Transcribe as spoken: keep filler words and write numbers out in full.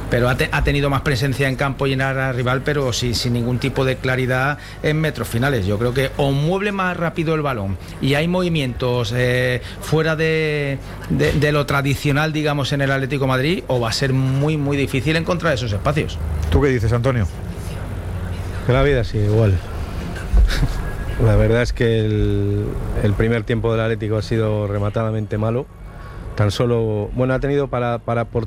pero ha, te, ha tenido más presencia en campo y en área rival, pero sí, sin ningún tipo de claridad en metros finales. Yo creo que o mueble más rápido el balón y hay movimientos eh, fuera de, de, de lo tradicional, digamos, en el Atlético de Madrid, o va a ser muy, muy difícil encontrar esos espacios. ¿Tú qué dices, Antonio? Que la vida sigue igual. La verdad es que el, el primer tiempo del Atlético ha sido rematadamente malo. Tan solo, bueno, ha tenido para, para